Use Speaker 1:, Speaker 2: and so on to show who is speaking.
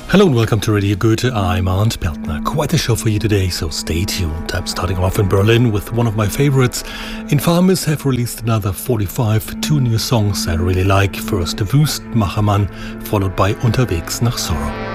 Speaker 1: Hello and welcome to Radio Goethe. I'm Arndt Peltner. Quite a show for you today, so stay tuned. I'm starting off in Berlin with one of my favorites. Infamous have released another 45, two new songs I really like. First Wüstmachermann, followed by Unterwegs nach Sorrow.